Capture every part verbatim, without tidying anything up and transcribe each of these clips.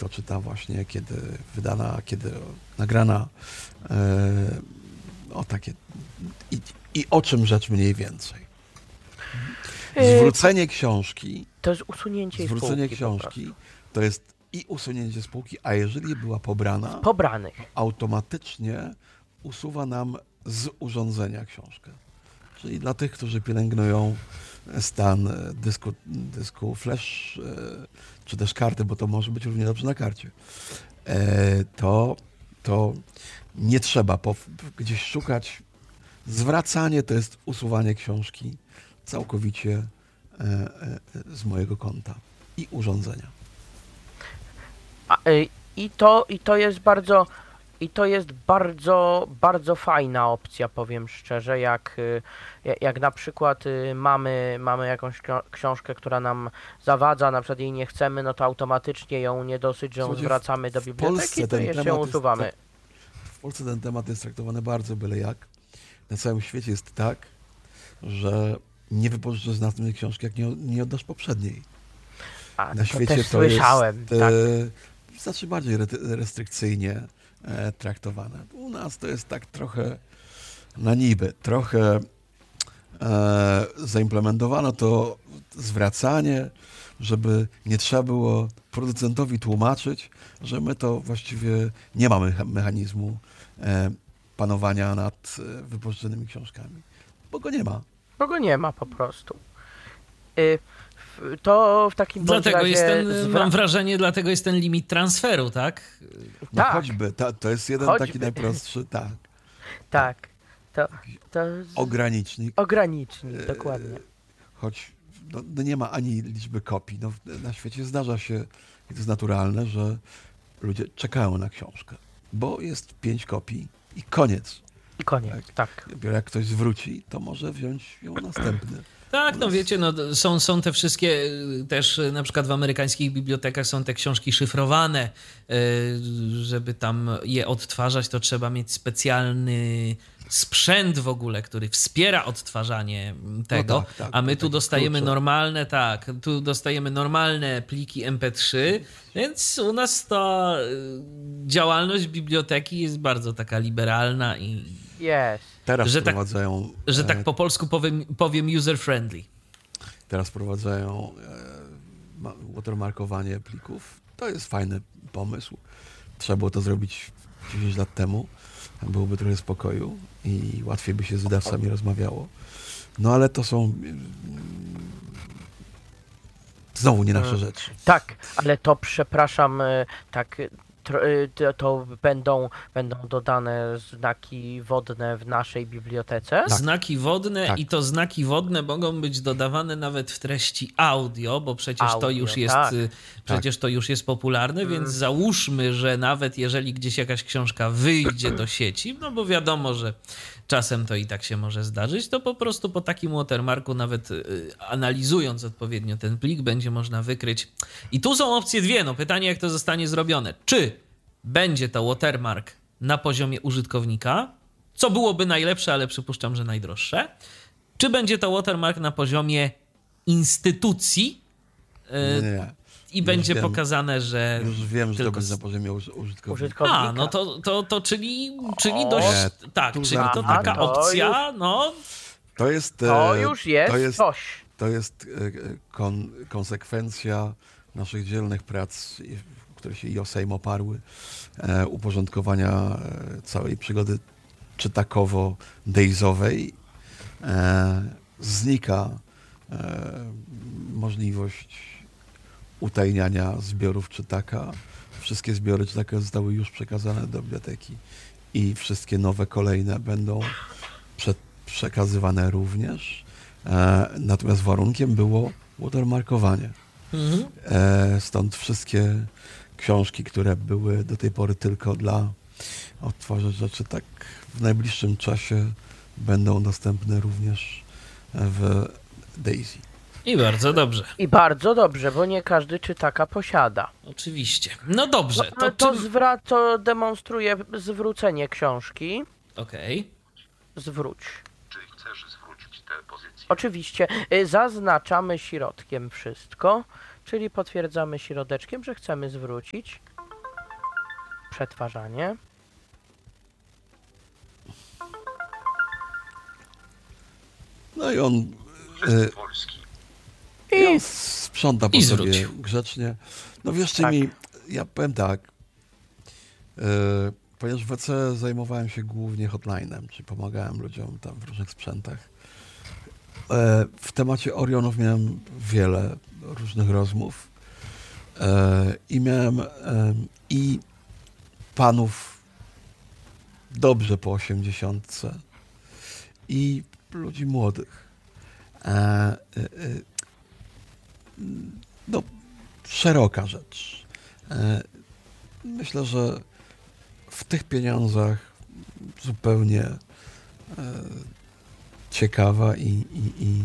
kto czyta właśnie, kiedy wydana, kiedy nagrana, e, o takie i, i o czym rzecz mniej więcej. Zwrócenie książki, to jest usunięcie zwrócenie spółki książki to jest i usunięcie spółki, a jeżeli była pobrana, pobranych, automatycznie usuwa nam z urządzenia książkę. Czyli dla tych, którzy pielęgnują stan dysku, dysku flash, czy też karty, bo to może być równie dobrze na karcie, to, to nie trzeba po, gdzieś szukać. Zwracanie to jest usuwanie książki całkowicie z mojego konta i urządzenia. A, i, to, I to jest bardzo... I to jest bardzo, bardzo fajna opcja, powiem szczerze, jak, jak na przykład mamy, mamy jakąś książkę, która nam zawadza, na przykład jej nie chcemy, no to automatycznie ją nie dosyć, że ją Słuchajcie, zwracamy do biblioteki, to jeszcze ją usuwamy. Jest, w Polsce ten temat jest traktowany bardzo byle jak. Na całym świecie jest tak, że nie wypożyczysz następnej książki, jak nie, nie oddasz poprzedniej. A, na to świecie też to słyszałem, jest tak. e, znaczy bardziej re, restrykcyjnie e, traktowane. U nas to jest tak trochę na niby, trochę e, zaimplementowano to zwracanie, żeby nie trzeba było producentowi tłumaczyć, że my to właściwie nie mamy mechanizmu e, panowania nad e, wypożyczonymi książkami, bo go nie ma. Bo go nie ma po prostu. Y, to w takim dlatego razie jest ten, zwra- mam wrażenie, dlatego jest ten limit transferu, tak? No tak. choćby, ta, to jest jeden Choćby. taki najprostszy, tak. Tak. To, to z... Ogranicznik. Ogranicznik, e, dokładnie. Choć no, no nie ma ani liczby kopii. No, na świecie zdarza się, i to jest naturalne, że ludzie czekają na książkę, bo jest pięć kopii i koniec. I koniec, tak. Dopiero jak ktoś zwróci, to może wziąć ją następny. Tak, no wiecie, no są, są te wszystkie, y, też y, na przykład w amerykańskich bibliotekach są te książki szyfrowane. Y, żeby tam je odtwarzać, to trzeba mieć specjalny sprzęt w ogóle, który wspiera odtwarzanie tego, No tak, tak, a my to tu takie dostajemy klucze. normalne, tak, tu dostajemy normalne pliki em pe trzy, więc u nas ta y, działalność biblioteki jest bardzo taka liberalna i Jest. Teraz Że tak- wprowadzają, że tak e, po polsku powiem, powiem user-friendly. teraz wprowadzają e, ma- watermarkowanie plików. To jest fajny pomysł. Trzeba było to zrobić dziesięć lat temu. Byłoby trochę spokoju i łatwiej by się z wydawcami rozmawiało. No ale to są mm, znowu nie nasze rzeczy. Tak, ale to przepraszam, y, tak, tr- y, to, to będą, będą dodane znaki wodne w naszej bibliotece. Znaki wodne Tak. i to znaki wodne mogą być dodawane nawet w treści audio, bo przecież to Audio, już jest, tak. y, przecież to już jest popularne, Mm. więc załóżmy, że nawet jeżeli gdzieś jakaś książka wyjdzie do sieci, no bo wiadomo, że czasem to i tak się może zdarzyć, to po prostu po takim watermarku, nawet y, analizując odpowiednio ten plik, będzie można wykryć. I tu są opcje dwie, no pytanie, jak to zostanie zrobione. Czy będzie to watermark na poziomie użytkownika, co byłoby najlepsze, ale przypuszczam, że najdroższe, czy będzie to watermark na poziomie instytucji y, Nie, nie. i Już będzie wiem. pokazane, że Już wiem, że to tylko będzie z- na poziomie uż- użytkownika. Użytkownika. a, no to, to, to czyli, czyli O, dość, nie, tak, tu czyli to za- taka to opcja, no, To jest, To e, już jest, to jest, coś. to jest e, kon, konsekwencja naszych dzielnych prac, i- które się i o Sejm oparły, e, uporządkowania e, całej przygody czytakowo-dejzowej. E, znika e, możliwość utajniania zbiorów czytaka. Wszystkie zbiory czytaka zostały już przekazane do biblioteki i wszystkie nowe, kolejne będą prze, przekazywane również. E, natomiast warunkiem było watermarkowanie. mhm. E, stąd wszystkie książki, które były do tej pory tylko dla odtwarzaczy, tak w najbliższym czasie będą dostępne również w Daisy. I bardzo dobrze, I bardzo dobrze, bo nie każdy czytaka posiada. oczywiście. No dobrze, No, to, to, czym... zwra- to demonstruje zwrócenie książki. Okej. Zwróć. Czy chcesz zwrócić tę pozycję? Oczywiście. Y, Zaznaczamy środkiem wszystko, czyli potwierdzamy środeczkiem, że chcemy zwrócić. przetwarzanie. No i on, Przez e, Polski. i on sprząta po I sobie zwrócił. grzecznie. No wierzcie Tak. mi, ja powiem tak, e, ponieważ w W C zajmowałem się głównie hotline'em, czyli pomagałem ludziom tam w różnych sprzętach. E, w temacie Orionów miałem wiele różnych rozmów e, i miałem e, i panów dobrze po osiemdziesiątce i ludzi młodych. E, e, e, no, szeroka rzecz. E, myślę, że w tych pieniądzach zupełnie e, ciekawa i, i, i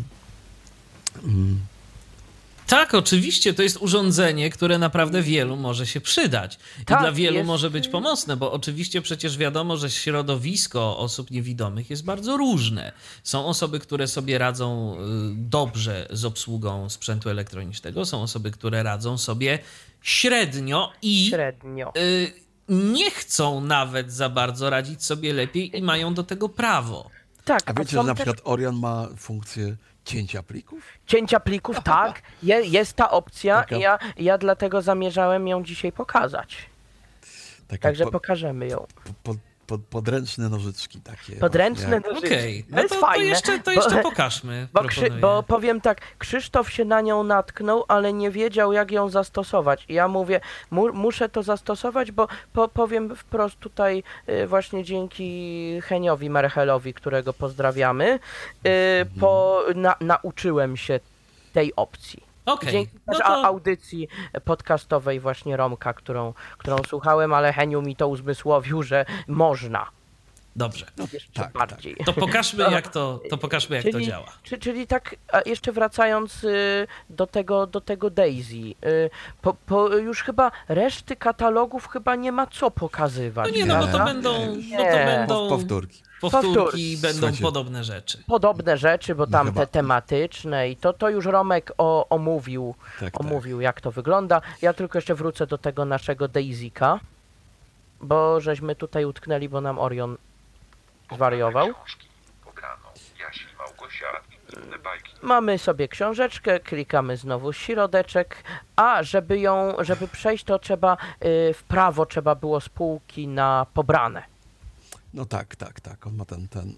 mm, Tak, oczywiście, to jest urządzenie, które naprawdę wielu może się przydać. I Tak, dla wielu jest- może być pomocne, bo oczywiście przecież wiadomo, że środowisko osób niewidomych jest bardzo różne. Są osoby, które sobie radzą y, dobrze z obsługą sprzętu elektronicznego, są osoby, które radzą sobie średnio i Średnio. y, nie chcą nawet za bardzo radzić sobie lepiej i mają do tego prawo. Tak, a wiecie, są że na też przykład Orion ma funkcję cięcia plików? cięcia plików, tak, je, jest ta opcja Taka- i ja, ja dlatego zamierzałem ją dzisiaj pokazać. Takie Także po, pokażemy ją. po, po, po, podręczne nożyczki takie. Podręczne właśnie, jak- nożyczki. Okej, To no jest to, to, fajne, jeszcze, to bo- jeszcze pokażmy. Bo, Krzy, proponuję. bo powiem tak, Krzysztof się na nią natknął, ale nie wiedział, jak ją zastosować. I ja mówię, mu, muszę to zastosować, bo po, powiem wprost tutaj y, właśnie dzięki Heniowi Merchelowi, którego pozdrawiamy, y, po, na, nauczyłem się tej opcji. Okej, Dzięki no też to... a- audycji podcastowej właśnie Romka, którą, którą słuchałem, ale Heniu mi to uzmysłowił, że można Dobrze. jeszcze tak, bardziej. To pokażmy, jak to, to, pokażmy, jak to Czyli- działa. Czy, czyli tak, a jeszcze wracając y, do, tego, do tego Daisy, y, po, po, już chyba reszty katalogów chyba nie ma co pokazywać. No nie, no bo to prawda? będą, Nie. no to Nie. będą Powtórki. powtórki, Powtórki. będą Słuchajcie. podobne rzeczy. Podobne rzeczy, bo No tam chyba. te tematyczne i to, to już Romek o, omówił, Tak, tak. omówił jak to wygląda. Ja tylko jeszcze wrócę do tego naszego Daisyka, bo żeśmy tutaj utknęli, bo nam Orion zwariował. Pobrane książki. Pobrano Jaś i Małgosia i inne bajki. Mamy sobie książeczkę, klikamy znowu środeczek, a żeby ją, żeby przejść, to trzeba y, w prawo trzeba było z półki na pobrane. No tak, tak, tak. On ma ten, ten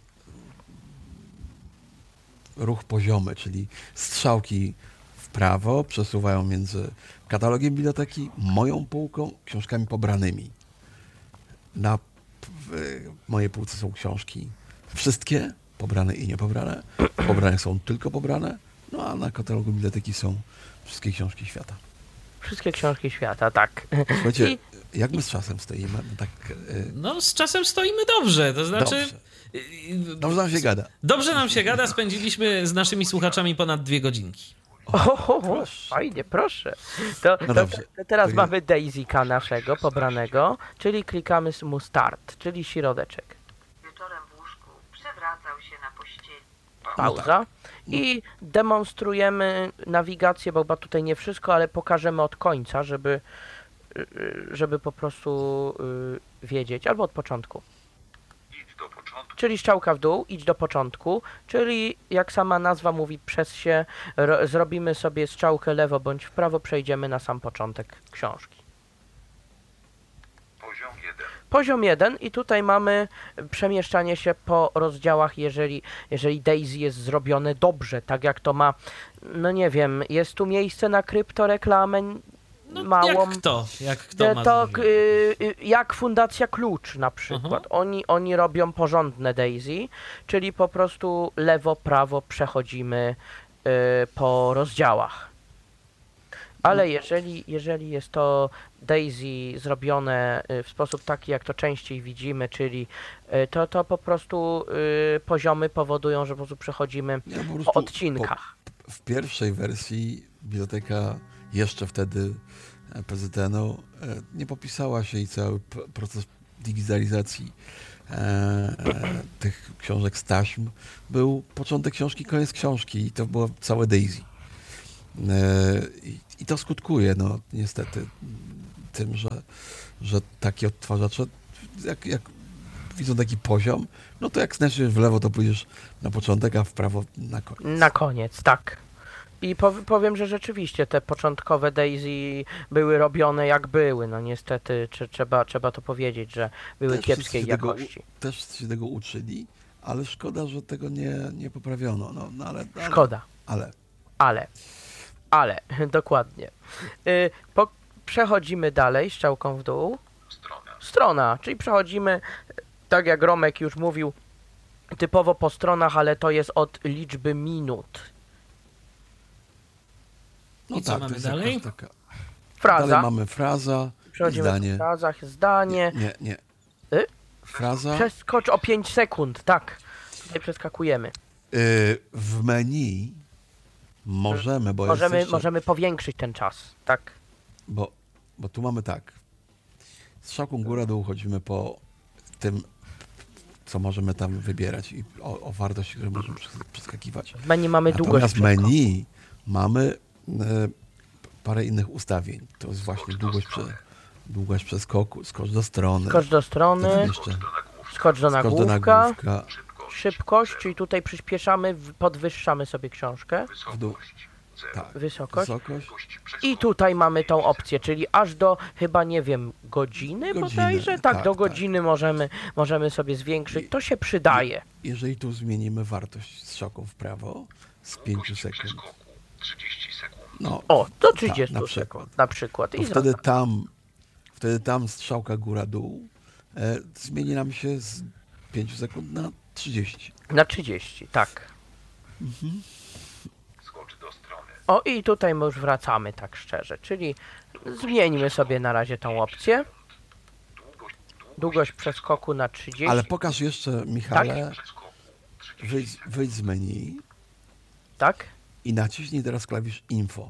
ruch poziomy, czyli strzałki w prawo przesuwają między katalogiem biblioteki, moją półką, książkami pobranymi. Na w mojej półce są książki wszystkie, pobrane i niepobrane. Pobrane są tylko pobrane, no a na katalogu biblioteki są wszystkie książki świata. Wszystkie książki świata, tak. Słuchajcie, I- jak my z czasem stoimy? Tak, y, No z czasem stoimy dobrze, to znaczy... dobrze. y, Dobrze nam się gada. Dobrze nam się gada, spędziliśmy z naszymi słuchaczami ponad dwie godzinki. O, o, o, proszę. fajnie, proszę. To, No to, dobrze. to teraz To mamy Daisyka naszego pobranego, czyli klikamy mu start, czyli środeczek. Wieczorem w łóżku przewracał się na pościeli. Pauza. I demonstrujemy nawigację, bo chyba tutaj nie wszystko, ale pokażemy od końca, żeby, y, y, żeby po prostu y, wiedzieć, albo od początku. Idź do początku. Czyli strzałka w dół, idź do początku, czyli jak sama nazwa mówi, przez się ro, zrobimy sobie strzałkę lewo bądź w prawo, przejdziemy na sam początek książki. Poziom jeden. Poziom jeden i tutaj mamy przemieszczanie się po rozdziałach, jeżeli, jeżeli Daisy jest zrobione dobrze, tak jak to ma, no nie wiem, jest tu miejsce na kryptoreklamę No, małą. Jak kto? Jak kto ma To, zrobić? y, y, jak Fundacja Klucz na przykład. Aha. Oni, oni robią porządne Daisy, czyli po prostu lewo, prawo przechodzimy y, po rozdziałach. Ale jeżeli, jeżeli jest to Daisy zrobione y, w sposób taki, jak to częściej widzimy, czyli y, to, to po prostu y, poziomy powodują, że po prostu przechodzimy Ja po po prostu odcinkach. Po, w pierwszej wersji biblioteka jeszcze wtedy P Z N-u e, nie popisała się i cały p- proces digitalizacji e, e, tych książek z taśm był początek książki, koniec książki i to było całe Daisy. E, i, I to skutkuje, no niestety, tym, że, że takie odtwarzacze, jak, jak widzą taki poziom, no to jak znaczysz w lewo, to pójdziesz na początek, a w prawo na koniec. Na koniec, tak. I pow- powiem, że rzeczywiście te początkowe Daisy były robione jak były. No niestety trze- trzeba, trzeba to powiedzieć, że były Też wszyscy kiepskiej się tego u- jakości. Też się tego uczyli, ale szkoda, że tego nie, nie poprawiono. No, no ale, ale, Szkoda. Ale Ale, ale, dokładnie. Y, po, przechodzimy dalej, strzałką w dół. Strona. Strona, czyli przechodzimy, tak jak Romek już mówił, typowo po stronach, ale to jest od liczby minut. no I co tak, mamy to jest dalej? jakaś taka. Fraza. Dalej mamy fraza i Przechodzimy zdanie. po frazach, zdanie. Nie, nie. Y? Fraza. Przeskocz o pięć sekund, tak. Tutaj przeskakujemy. Y, w menu możemy, bo Możemy, jest jeszcze, możemy powiększyć ten czas, tak. bo, bo tu mamy tak. Strzałką góra-dół chodzimy po tym, co możemy tam wybierać i o, o wartości, które możemy przes- przeskakiwać. W menu mamy długość Natomiast w przeskoku. menu mamy e, parę innych ustawień. To jest właśnie długość, prze, długość przeskoku, skocz do strony. Skocz do strony, Potem jeszcze skocz do skocz do nagłówka, nagłówka. szybkość, czyli tutaj przyspieszamy, w- podwyższamy sobie książkę, W dół. Wysokość. Zero. Tak. wysokość. Wysokość. Długość I przeskoku. tutaj mamy tą opcję, czyli aż do chyba, nie wiem, godziny, Godziny, bodajże? Tak, tak, do tak. godziny możemy, możemy sobie zwiększyć. To się przydaje. Jeżeli tu zmienimy wartość strzałką w prawo z pięć Długość sekund, przeskoku. trzydzieści sekund. no, O, do tak, trzydziestu na przykład. sekund na przykład. To I wtedy wtedy... tam, wtedy tam strzałka góra-dół e, zmieni nam się z pięć sekund na trzydzieści. Na trzydzieści, tak. Skocz do strony. O, i tutaj my już wracamy tak szczerze, czyli zmienimy sobie na razie tą opcję. Długość, Długość przeskoku na trzydzieści. Ale pokaż jeszcze, Michale, przeskoku. trzydzieści wyjdź, wyjdź z menu Tak? i naciśnij teraz klawisz info,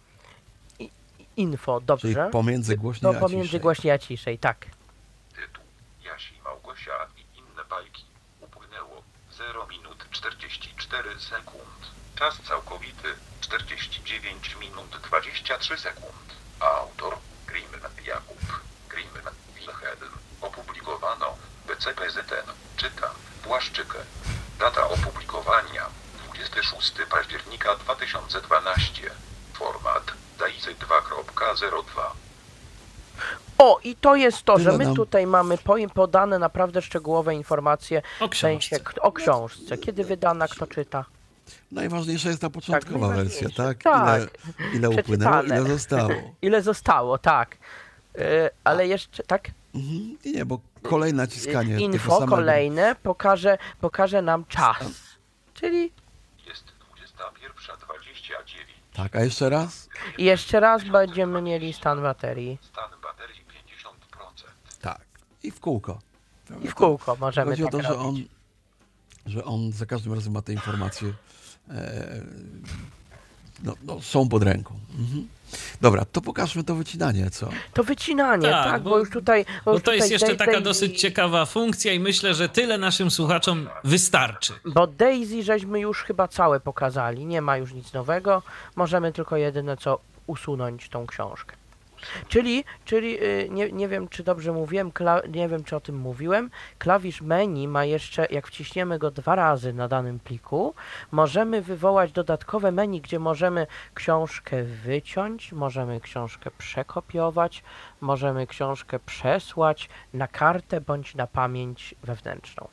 Info, czyli dobrze. pomiędzy głośniej To a pomiędzy ciszej. głośniej a ciszej, tak. Tytuł. Jasi, Małgosia i inne bajki. Upłynęło zero minut czterdzieści cztery sekund. Czas całkowity czterdzieści dziewięć minut dwadzieścia trzy sekund. Autor Grimmen Jakub. Grimmen Wilhelm. Opublikowano B C P Z N. Czyta Błaszczykę. Data opublikowania dwudziestego szóstego października dwa tysiące dwunastego. Format Daisy dwa kropka zero dwa. O, i to jest to, że Tyle my nam. tutaj mamy po- podane naprawdę szczegółowe informacje O w sensie książce. k- o książce. Kiedy wydana, kto czyta. Najważniejsza jest ta początkowa Tak, wersja, najważniejsze. tak? Tak. Ile, ile upłynęło, Przeczytane. ile zostało. Ile zostało, tak. Yy, ale jeszcze, tak? Mhm. I nie, bo kolejne naciskanie tego Info samego. kolejne pokaże, pokaże nam czas. Czyli Jest dwudziesta pierwsza dwadzieścia dziewięć. Tak, a jeszcze raz? i jeszcze raz będziemy mieli stan baterii. Stan baterii pięćdziesiąt procent. Tak. I w kółko. I w kółko możemy Chodzi o tak to, że robić. on, że on za każdym razem ma te informacje, e, no, no, są pod ręką. Mhm. Dobra, to pokażmy to wycinanie, co? To wycinanie, Tak, tak, bo, bo- już tutaj... Bo, Bo już to jest tutaj jeszcze Dai- taka Daisy- dosyć ciekawa funkcja i myślę, że tyle naszym słuchaczom wystarczy. Bo Daisy żeśmy już chyba całe pokazali, nie ma już nic nowego, możemy tylko jedyne co usunąć tą książkę. Czyli, czyli y, nie, nie wiem czy dobrze mówiłem, kla- nie wiem czy o tym mówiłem, klawisz menu ma jeszcze, jak wciśniemy go dwa razy na danym pliku, możemy wywołać dodatkowe menu, gdzie możemy książkę wyciąć, możemy książkę przekopiować, możemy książkę przesłać na kartę bądź na pamięć wewnętrzną.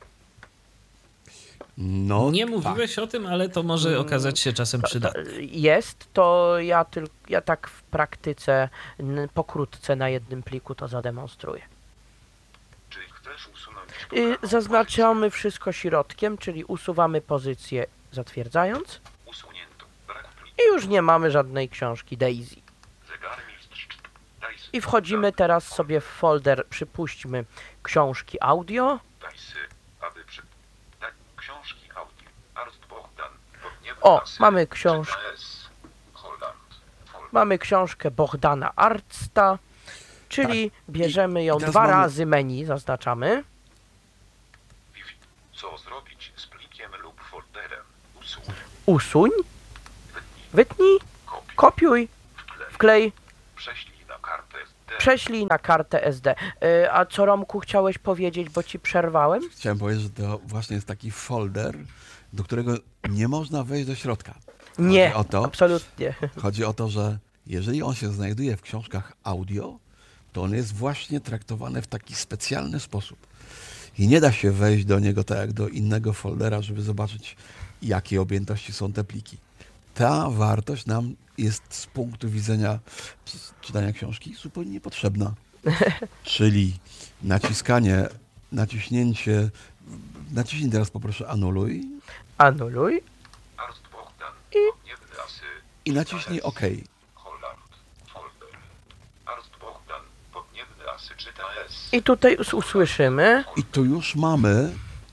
No, Nie tak. mówiłeś o tym, ale to może okazać się czasem przydatne. Jest, to ja, tyl, ja tak w praktyce n, pokrótce na jednym pliku to zademonstruję. Czy chcesz usunąć Y, programu? zaznaczamy wszystko środkiem, czyli usuwamy pozycję zatwierdzając Usunięto. Brak pliku. i już nie mamy żadnej książki Daisy. Zegarmistrz. Daisy. I wchodzimy teraz sobie w folder, przypuśćmy, książki audio. Daisy, aby przy... Da... Książki audio. Arzt Bogdan. Podniewy O, Lasy, mamy książ- G P S, Holland. Folder. Mamy książkę Bohdana Arcta, czyli bierzemy ją i teraz dwa mamy- razy menu, zaznaczamy. Wi-Fi. Co zrobić z plikiem lub folderem? Usuń. Usuń, Wytnij. wytnij, Kopiuj. kopiuj, Wklej. wklej. Prześlij na kartę S D. Prześlij na kartę S D. Y, a co, Romku, chciałeś powiedzieć, bo ci przerwałem? Chciałem powiedzieć, że to właśnie jest taki folder, do którego nie można wejść do środka. Chodzi Nie, o to, absolutnie. Chodzi o to, że jeżeli on się znajduje w książkach audio, to on jest właśnie traktowany w taki specjalny sposób. I nie da się wejść do niego tak jak do innego foldera, żeby zobaczyć, jakiej objętości są te pliki. Ta wartość nam jest z punktu widzenia czytania książki zupełnie niepotrzebna. Czyli naciskanie, naciśnięcie, naciśnij teraz poproszę anuluj Anuluj. Arzt Bogdan. I- Podniebny asy. i naciśnij OK. Holland. Folder. Arzt Bogdan. Podniebny asy czyta S. I tutaj us- usłyszymy. I tu już mamy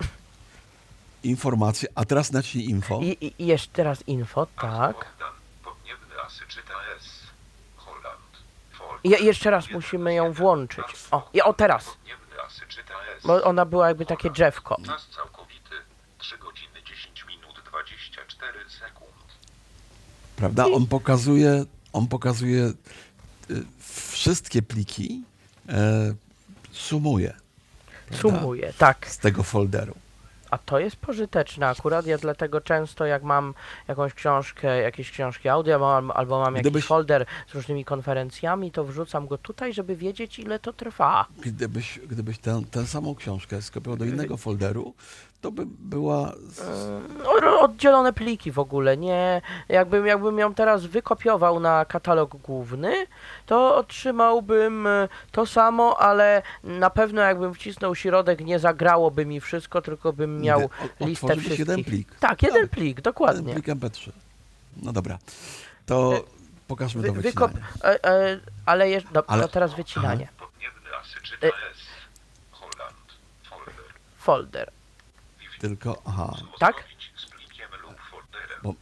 informację, a teraz naciśnij info. I, i, i jeszcze teraz info, Arzt tak. Bogdan. Podniebny asy czyta S. Holland. Folder. I jeszcze raz musimy ją włączyć. O, i o teraz. Podniebny asy czyta S. Bo ona była jakby takie drzewko. Czas całkowity trzy godziny dziesięć minut dwadzieścia cztery sekund. Prawda? On pokazuje, on pokazuje y, wszystkie pliki, e, sumuje. prawda? Sumuje, tak. Z tego folderu. A to jest pożyteczne akurat. Ja dlatego często jak mam jakąś książkę, jakieś książki audio mam, albo mam jakiś Gdybyś- folder z różnymi konferencjami, to wrzucam go tutaj, żeby wiedzieć, ile to trwa. Gdybyś, gdybyś tę, tę samą książkę skopiował do innego folderu, to by była... Z, No, oddzielone pliki w ogóle, nie. Jakbym, jakbym ją teraz wykopiował na katalog główny, to otrzymałbym e, to samo, ale na pewno jakbym wcisnął środek, nie zagrałoby mi wszystko, tylko bym miał nie, o- listę otworzyłbyś wszystkich. jeden plik. Tak, jeden Tak. plik, Ten dokładnie. plik em pe trzy. No dobra. To pokażmy Wy, do wykop, wycinania. e, e, ale, je, do, Ale- to teraz wycinanie. Podniebny asy czyta Y- S. Holland. Folder. Folder. Tylko, aha, Tak? Odnowić z plikiem lub folderem. Bo-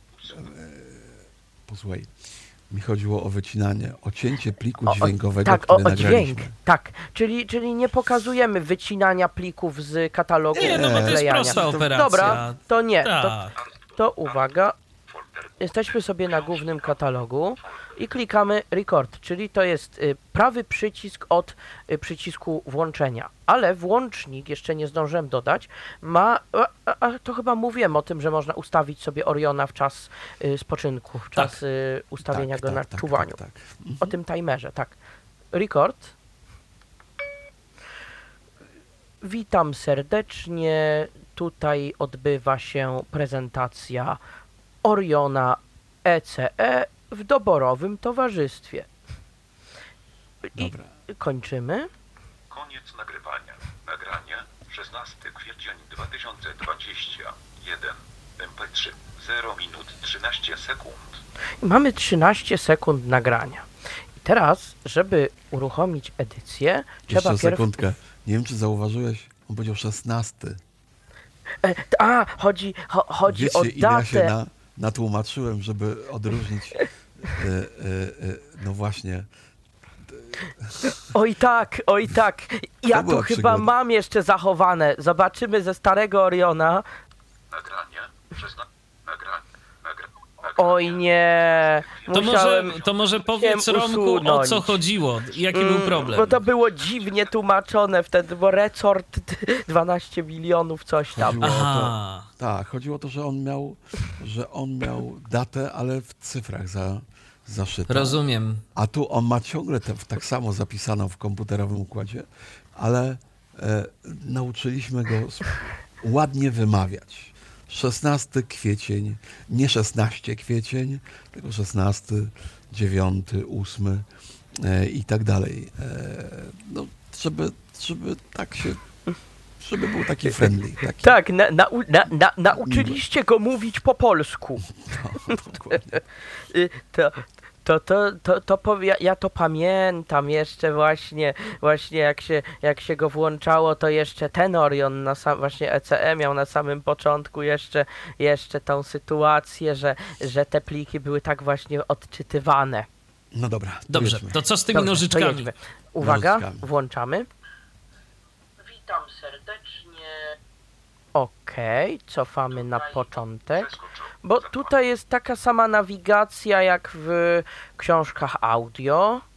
posłuchaj. Mi chodziło o wycinanie, o cięcie pliku O, o, dźwiękowego, tak, o, który o dźwięk, nagraliśmy. tak. Czyli, czyli nie pokazujemy wycinania plików z katalogu. Nie, no bo to jest wklejania. prosta operacja. Dobra, to nie. To, Tak. to uwaga. Folder. Jesteśmy sobie na głównym katalogu i klikamy record, czyli to jest y, prawy przycisk od y, przycisku włączenia. Ale włącznik, jeszcze nie zdążyłem dodać, ma, a, a, a to chyba mówiłem o tym, że można ustawić sobie Oriona w czas y, spoczynku, w czas Tak. y, ustawienia Tak, go tak, na tak, czuwaniu. Tak, tak. O tym timerze, tak. Record. Witam serdecznie. Tutaj odbywa się prezentacja Oriona E C E w doborowym towarzystwie. I Dobra. kończymy. Koniec nagrywania. Nagranie szesnastego kwietnia dwa tysiące dwudziestego pierwszego. em pe trzy. zero minut trzynaście sekund. I mamy trzynaście sekund nagrania. I teraz, żeby uruchomić edycję, trzeba Jeszcze pierw... sekundkę. Nie wiem, czy zauważyłeś, on powiedział szesnasty. E, t- a, chodzi, cho, chodzi Wiecie, o ile ja się datę. na, natłumaczyłem, żeby odróżnić, e, e, e, no właśnie, Oj tak, oj tak. Ja To to była chyba przygoda. mam jeszcze zachowane. Zobaczymy ze starego Oriona. Nagranie szesnaście. Nagranie. Nagra... nagranie. Oj nie. To Musiałem... może, to może powiedz musiałem Romku, o usunąć. co chodziło, jaki Mm, był problem. Bo to było dziwnie tłumaczone wtedy, bo resort dwanaście milionów coś tam. chodziło o to, Aha, tak, chodziło o to, że on miał, że on miał datę, ale w cyfrach za, zaszytą. rozumiem. A tu on ma ciągle te, tak samo zapisaną w komputerowym układzie, ale e, nauczyliśmy go s- ładnie wymawiać. szesnasty kwiecień, nie szesnaście kwiecień, tylko szesnasty, dziewiąty, ósmy e, i tak dalej. E, no, żeby, żeby tak się, żeby był taki friendly. Taki, Tak, na, na, na, na, nauczyliście go mówić po polsku. no, dokładnie. Y, To, to, to, to, to powie, ja, ja to pamiętam jeszcze właśnie, właśnie jak się, jak się go włączało, to jeszcze ten Orion, na sam, właśnie E C E miał na samym początku jeszcze, jeszcze tą sytuację, że, że te pliki były tak właśnie odczytywane. No dobra, to Dobrze, jedźmy. to co z tymi Dobrze, to nożyczkami? jedźmy. Uwaga, Nożyczkami. włączamy. Witam serdecznie. Okej, cofamy na początek. Przeskoczył. Bo tutaj jest taka sama nawigacja jak w książkach audio,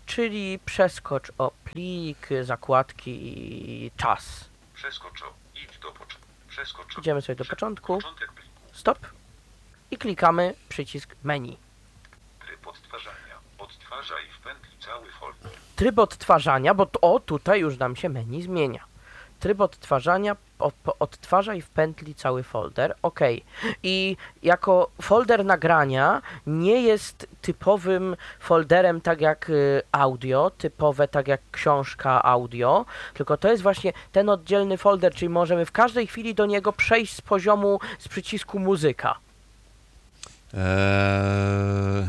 czyli przeskocz o plik, zakładki i czas. Przeskocz o. Idź do początku. Przeskocz o. Idziemy sobie do Prze- początku. Początek pliku. Stop. I klikamy przycisk menu. Tryb odtwarzania. Odtwarzaj w pętli cały folder. Tryb odtwarzania, bo to, o, tutaj już nam się menu zmienia. Tryb odtwarzania, o, po- odtwarzaj w pętli cały folder, ok. I jako folder nagrania nie jest typowym folderem tak jak y, audio, typowe tak jak książka audio, tylko to jest właśnie ten oddzielny folder, czyli możemy w każdej chwili do niego przejść z poziomu, z przycisku muzyka. Eee,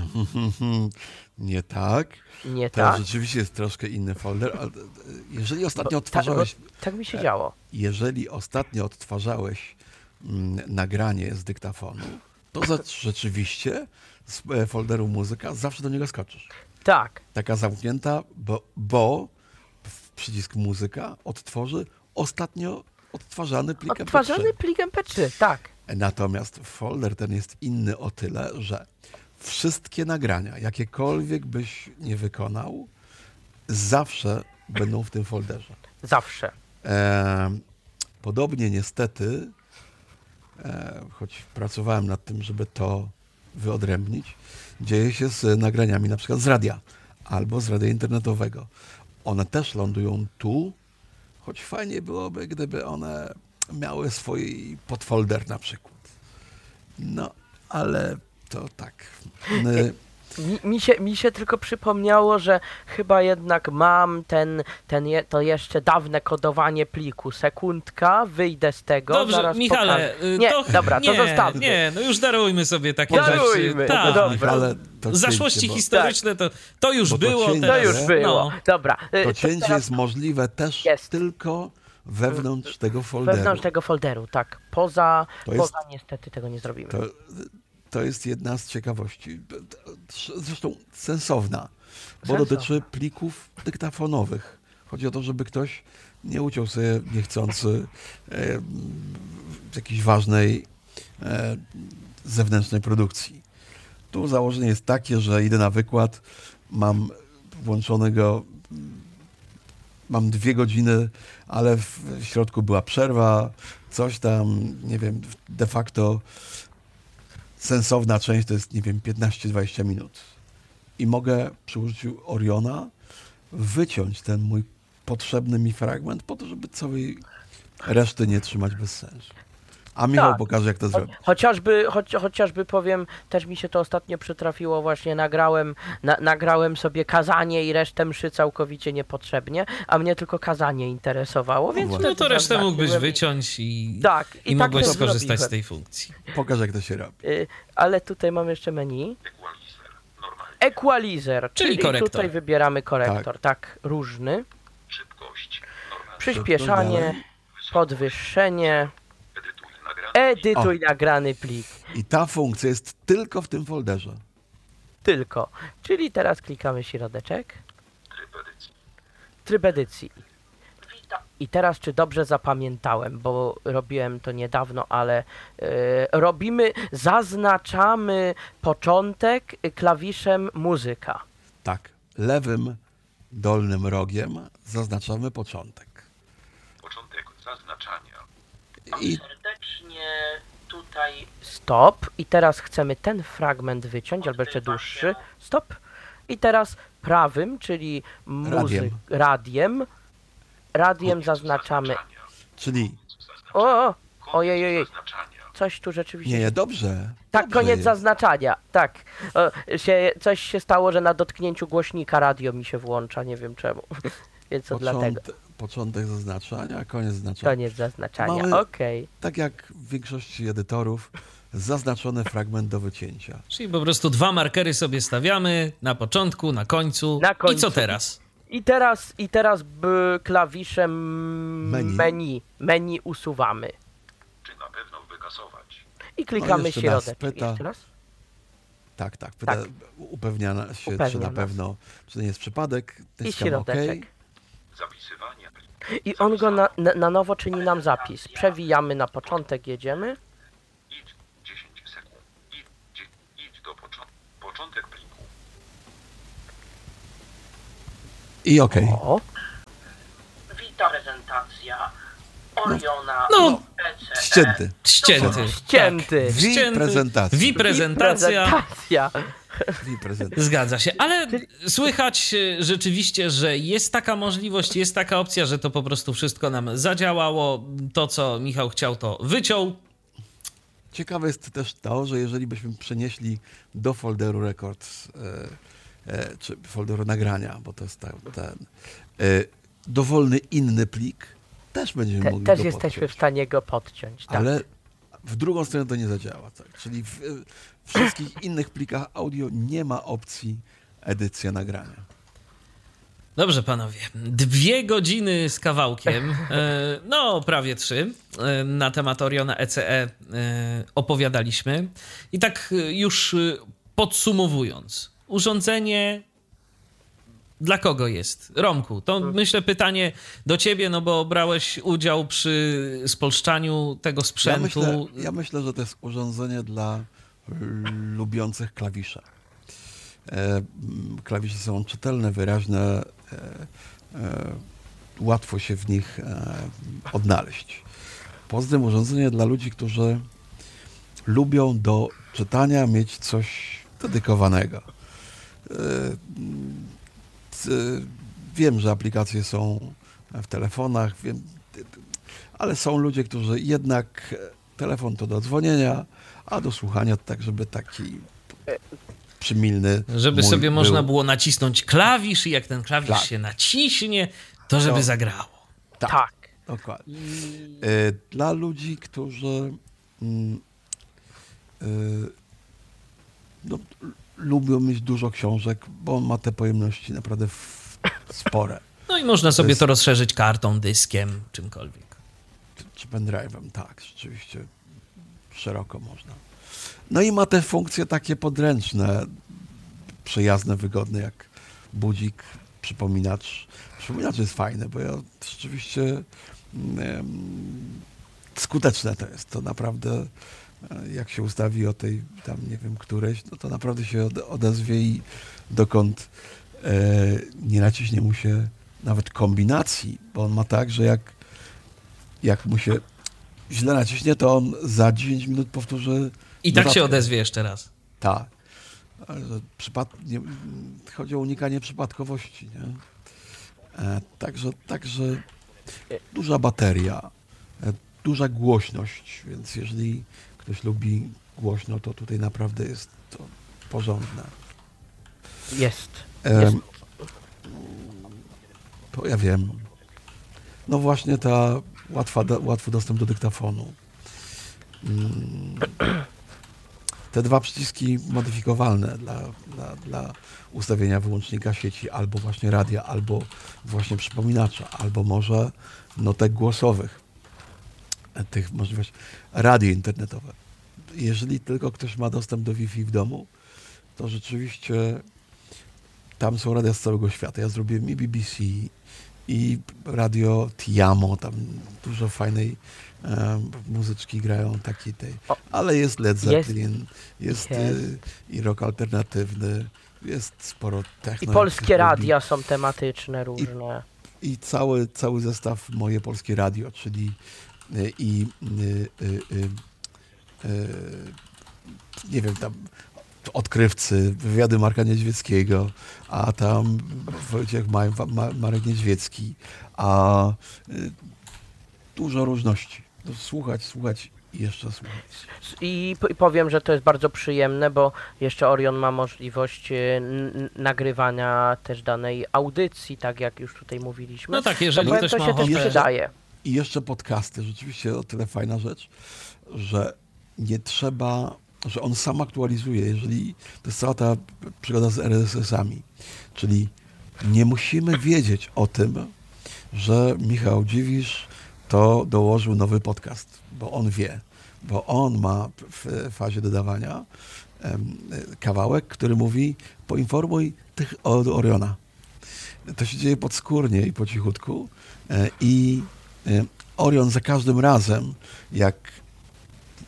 nie tak. Nie To tak? rzeczywiście jest troszkę inny folder, ale jeżeli Bo, ostatnio tak, bo, odtwarzałeś, tak mi się e, działo. jeżeli ostatnio odtwarzałeś mm, nagranie z dyktafonu, to za, rzeczywiście z e, folderu muzyka zawsze do niego skoczysz. Tak. Taka zamknięta, bo, bo w przycisk muzyka odtworzy ostatnio odtwarzany plik em pe trzy. Odtwarzany plik em pe trzy, tak. Natomiast folder ten jest inny o tyle, że wszystkie nagrania, jakiekolwiek byś nie wykonał, zawsze będą w tym folderze. Zawsze. E, podobnie niestety, e, choć pracowałem nad tym, żeby to wyodrębnić, dzieje się z nagraniami na przykład z radia albo z radia internetowego. One też lądują tu, choć fajnie byłoby, gdyby one miały swój podfolder na przykład. No, ale to tak. N- Mi, mi, się, mi się tylko przypomniało, że chyba jednak mam ten, ten je, to jeszcze dawne kodowanie pliku. Sekundka, wyjdę z tego. Dobrze, zaraz Michale, pokażę. y, Nie, to, dobra, nie, to zostawmy. Nie, no już darujmy sobie takie Darujmy, rzeczy. Tak. dobra. ale to Zaszłości cięcie, bo- historyczne to, to już Bo to było. cięcie- To teraz, już było. No. Dobra. y, To to cięcie teraz jest możliwe też Jest. tylko wewnątrz tego folderu. wewnątrz tego folderu, tak. Poza, To jest- poza niestety tego nie zrobimy. To, to jest jedna z ciekawości, zresztą sensowna, bo Sensowna. dotyczy plików dyktafonowych. Chodzi o to, żeby ktoś nie uciął sobie niechcący e, jakiejś ważnej e, zewnętrznej produkcji. Tu założenie jest takie, że idę na wykład, mam włączonego, mam dwie godziny, ale w w środku była przerwa, coś tam, nie wiem, de facto sensowna część to jest, nie wiem, piętnaście dwadzieścia minut. I mogę przy użyciu Oriona wyciąć ten mój potrzebny mi fragment po to, żeby całej reszty nie trzymać bez sensu. A Michał Tak. pokaże, jak to Cho- zrobić. Chociażby, choć, chociażby powiem, też mi się to ostatnio przytrafiło, właśnie nagrałem, na, nagrałem sobie kazanie i resztę mszy całkowicie niepotrzebnie, a mnie tylko kazanie interesowało, więc właśnie. No to wtedy resztę mógłbyś zaznaczyłem. wyciąć i, Tak, i i tak mogłeś to skorzystać zrobiłem. z tej funkcji. Pokaż, jak to się robi. Y, Ale tutaj mam jeszcze meni. Equalizer. Normalnie. Equalizer, Czyli czyli, korektor. tutaj wybieramy korektor, tak, różny. Szybkość. Normalnie. Przyspieszanie, dalej. podwyższenie, Edytuj nagrany. edytuj nagrany plik. I ta funkcja jest tylko w tym folderze. Tylko. Czyli teraz klikamy środeczek. Tryb edycji. Tryb edycji. I teraz, czy dobrze zapamiętałem, bo robiłem to niedawno, ale e, robimy, zaznaczamy początek klawiszem muzyka. Tak, lewym dolnym rogiem zaznaczamy początek. Początek zaznaczania. I Serdecznie tutaj stop. I teraz chcemy ten fragment wyciąć, albo jeszcze dłuższy. Stop. I teraz prawym, czyli muzyk, Radiem. radiem, radiem Koniec zaznaczamy. zaznaczania. czyli O, o, Koniec ojej, ojej. zaznaczania. Coś tu rzeczywiście. nie, dobrze. Tak, dobrze koniec jest. zaznaczania. Tak. O, się, coś się stało, że na dotknięciu głośnika radio mi się włącza, nie wiem czemu. Więc to dlatego. Początek, początek zaznaczania, koniec zaznaczania. Koniec zaznaczania. Mamy- Okej. Tak jak w większości edytorów, zaznaczony fragment do wycięcia. Czyli po prostu dwa markery sobie stawiamy na początku, na końcu. Na końcu. I co teraz? I teraz, i teraz b, klawiszem Menu. menu, menu usuwamy. Czy na pewno wykasować? I klikamy jeszcze nas środek. pyta. Jeszcze raz? Tak, tak. Pyta, Tak. Upewnia na- się, Upewnia czy na nas. pewno, czy to nie jest przypadek. I Naciskamy OK. środeczek. Zapisywanie. I on go na, na, na nowo czyni nam zapis. Przewijamy na początek, jedziemy. Idź dziesięć sekund. Idź, dzie- idź do początku. Początek pliku. I okej. O, Wita prezentacja Oriona No. E C E. Ścięty. Ścięty. ścięty. Tak, Wi ścięty. prezentacja. Wi prezentacja. Prezentacja. I prezentacja. Zgadza się, ale słychać e, rzeczywiście, że jest taka możliwość, jest taka opcja, że to po prostu wszystko nam zadziałało. To, co Michał chciał, to wyciął. Ciekawe jest też to, że jeżeli byśmy przenieśli do folderu Records, e, e, czy folderu nagrania, bo to jest ta, ten, e, dowolny inny plik, też będziemy Te, mogli też go jesteśmy podciąć. w stanie go podciąć. Tak. Ale w drugą stronę to nie zadziała. Tak? Czyli w, w wszystkich innych plikach audio nie ma opcji edycja nagrania. Dobrze, panowie. Dwie godziny z kawałkiem, e, no prawie trzy, e, na temat Oriona E C E e, opowiadaliśmy. I tak e, już e, podsumowując, urządzenie dla kogo jest? Romku, to myślę pytanie do ciebie, no bo brałeś udział przy spolszczaniu tego Ja sprzętu. myślę, ja myślę, że to jest urządzenie dla l- lubiących klawisze. E, m, klawisze są czytelne, wyraźne, e, e, łatwo się w nich e, odnaleźć. Poza tym urządzenie dla ludzi, którzy lubią do czytania mieć coś dedykowanego. E, c- wiem, że aplikacje są w telefonach, wiem, ale są ludzie, którzy jednak telefon to do dzwonienia, a do słuchania tak, żeby taki przymilny Żeby mój sobie był. można było nacisnąć klawisz i jak ten klawisz Tak. się naciśnie, to żeby To- zagrało. Tak, Tak. dokładnie. E, Dla ludzi, którzy mm, e, no, l- lubią mieć dużo książek, bo on ma te pojemności naprawdę f- spore. No i można sobie jest- to rozszerzyć kartą, dyskiem, czymkolwiek. Czy- Czy pendrive'em, tak, rzeczywiście szeroko można. No i ma te funkcje takie podręczne, przyjazne, wygodne, jak budzik, przypominacz. Przypominacz jest fajny, bo ja rzeczywiście em, skuteczne to jest. To naprawdę, e, jak się ustawi o tej, tam nie wiem, któreś, no to naprawdę się ode- odezwie i dokąd e, nie naciśnie mu się nawet kombinacji, bo on ma tak, że jak, jak mu się źle naciśnie, to on za dziesięć minut powtórzy I tak się dodatkę. odezwie jeszcze raz. Tak. Ale że przypad... nie... Chodzi o unikanie przypadkowości, nie? E, także, także duża bateria, e, duża głośność, więc jeżeli ktoś lubi głośno, to tutaj naprawdę jest to porządne. Jest. E, Jest. to ja wiem. No właśnie ta łatwa, do, łatwy dostęp do dyktafonu. Mm. Te dwa przyciski modyfikowalne dla, dla, dla ustawienia wyłącznika sieci, albo właśnie radia, albo właśnie przypominacza, albo może notek głosowych, tych możliwości, radio internetowe. Jeżeli tylko ktoś ma dostęp do Wi-Fi w domu, to rzeczywiście tam są radia z całego świata. Ja zrobiłem i B B C, i radio Tiamo, tam dużo fajnej um, muzyczki grają takiej tej, O, ale jest Led jest. Zeppelin, jest, Jest. y, i rock alternatywny, jest sporo techno. I jak polskie ktoś lubi. radia są tematyczne różne. I cały, cały zestaw Moje Polskie Radio, czyli y, i y, y, y, y, nie wiem, tam Odkrywcy, wywiady Marka Niedźwieckiego, a tam Wojciech Maj, Ma, Marek Niedźwiecki, a y, dużo różności. No, słuchać, słuchać i jeszcze słuchać. I p- i powiem, że to jest bardzo przyjemne, bo jeszcze Orion ma możliwość e, n- nagrywania też danej audycji, tak jak już tutaj mówiliśmy. No tak, jeżeli to, ktoś to ma się też ochotę... przydaje. I jeszcze podcasty. Rzeczywiście o tyle fajna rzecz, że nie trzeba, że on sam aktualizuje, jeżeli to jest cała ta przygoda z R S S-ami. Czyli nie musimy wiedzieć o tym, że Michał Dziwisz to dołożył nowy podcast, bo on wie, bo on ma w fazie dodawania em, kawałek, który mówi: poinformuj tych od Oriona. To się dzieje podskórnie i po cichutku e, i e, Orion za każdym razem, jak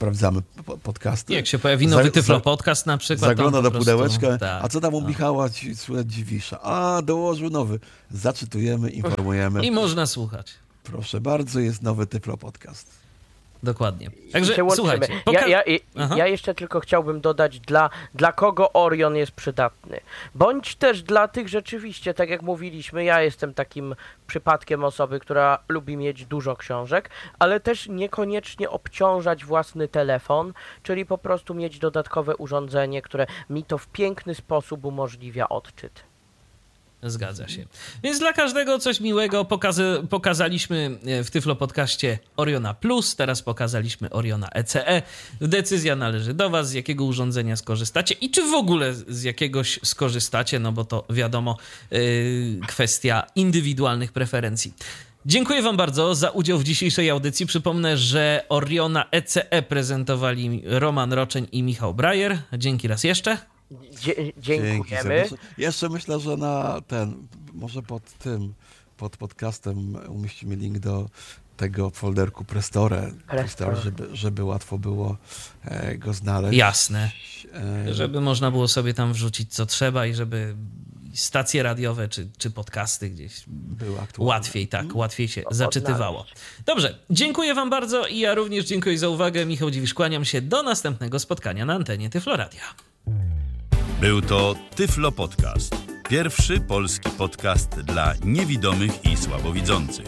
sprawdzamy po- podcasty. Jak się pojawi nowy Za- Tyflo za- Podcast na przykład. Zagląda to do po prostu- pudełeczka, tak. a co tam u No. Michała ci słychać Dziwisza? A, dołożył nowy. Zaczytujemy, informujemy. I można słuchać. Proszę bardzo, jest nowy Tyflo Podcast. Dokładnie. I Także się łączymy. słuchajcie. Ja, poka- ja, ja, Aha. ja jeszcze tylko chciałbym dodać, dla, dla kogo Orion jest przydatny. Bądź też dla tych rzeczywiście, tak jak mówiliśmy, ja jestem takim przypadkiem osoby, która lubi mieć dużo książek, ale też niekoniecznie obciążać własny telefon, czyli po prostu mieć dodatkowe urządzenie, które mi to w piękny sposób umożliwia odczyt. Zgadza się. Więc dla każdego coś miłego pokazy- pokazaliśmy w Tyflo Podcaście Oriona Plus, teraz pokazaliśmy Oriona E C E. Decyzja należy do was, z jakiego urządzenia skorzystacie i czy w ogóle z jakiegoś skorzystacie, no bo to wiadomo, yy, kwestia indywidualnych preferencji. Dziękuję wam bardzo za udział w dzisiejszej audycji. Przypomnę, że Oriona E C E prezentowali Roman Roczeń i Michał Brajer. Dzięki raz jeszcze. Dzie- Dzięki dziękujemy. serdecznie. Jeszcze myślę, że na ten, może pod tym, pod podcastem umieścimy link do tego folderku Prestore, Prestore żeby, żeby łatwo było e, go znaleźć. Jasne. E, Żeby można było sobie tam wrzucić co trzeba i żeby stacje radiowe czy, czy podcasty gdzieś były aktualne. łatwiej, tak, Mhm. łatwiej się zaczytywało. Dobrze, dziękuję wam bardzo i ja również dziękuję za uwagę. Michał Dziwisz, kłaniam się do następnego spotkania na antenie Tyflo Radia. Był to Tyflo Podcast. Pierwszy polski podcast dla niewidomych i słabowidzących.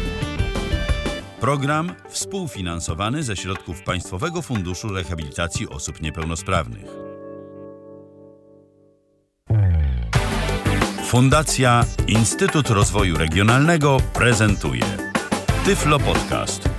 Program współfinansowany ze środków Państwowego Funduszu Rehabilitacji Osób Niepełnosprawnych. Fundacja Instytut Rozwoju Regionalnego prezentuje Tyflo Podcast.